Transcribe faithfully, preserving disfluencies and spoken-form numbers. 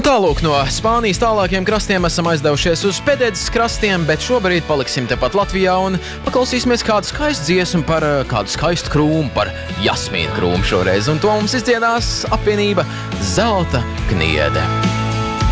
Tālūk, no Spānijas tālākiem krastiem esam aizdevušies uz Pededzes krastiem, bet šobrīd paliksim tepat Latvijā un paklausīsimies kādu skaistu dziesmu par kādu skaistu krūmu, par jasmīnu krūmu šoreiz. Un to mums izdziedās apvienība Zelta Kniede.